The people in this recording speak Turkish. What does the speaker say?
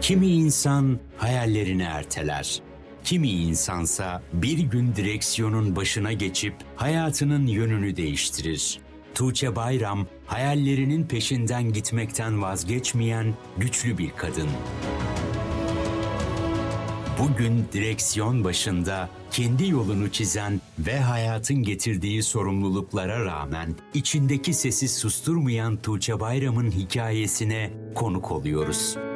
Kimi insan hayallerini erteler. Kimi insansa bir gün direksiyonun başına geçip hayatının yönünü değiştirir. Tuğçe Bayram, hayallerinin peşinden gitmekten vazgeçmeyen güçlü bir kadın. Bugün direksiyon başında kendi yolunu çizen ve hayatın getirdiği sorumluluklara rağmen içindeki sesi susturmayan Tuğçe Bayram'ın hikayesine konuk oluyoruz.